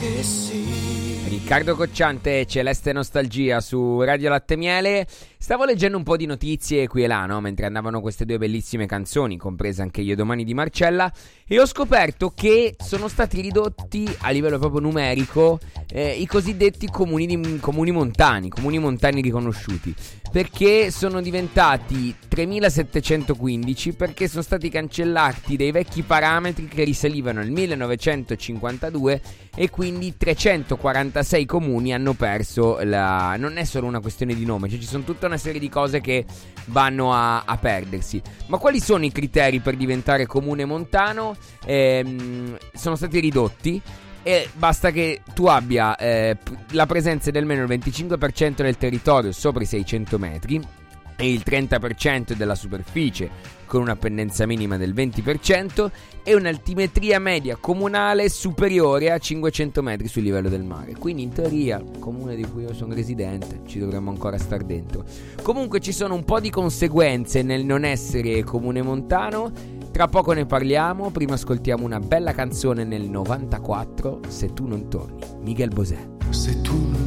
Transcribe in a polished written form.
Riccardo Cocciante, Celeste Nostalgia su Radio Latte Miele. Stavo leggendo un po' di notizie qui e là, no? Mentre andavano queste due bellissime canzoni, compresa anche Io Domani di Marcella, e ho scoperto che sono stati ridotti a livello proprio numerico i cosiddetti comuni montani riconosciuti, perché sono diventati 3715, perché sono stati cancellati dei vecchi parametri che risalivano al 1952 e quindi 346 comuni hanno perso la... Non è solo una questione di nome, cioè ci sono tutta una serie di cose che vanno a perdersi. Ma quali sono i criteri per diventare comune montano? Sono stati ridotti e basta che tu abbia la presenza di almeno il 25% del territorio sopra i 600 metri e il 30% della superficie con una pendenza minima del 20% e un'altimetria media comunale superiore a 500 metri sul livello del mare. Quindi in teoria, comune di cui io sono residente, ci dovremmo ancora star dentro. Comunque ci sono un po' di conseguenze nel non essere comune montano. Tra poco ne parliamo, prima ascoltiamo una bella canzone nel 94, Se tu non torni, Miguel Bosé. Se tu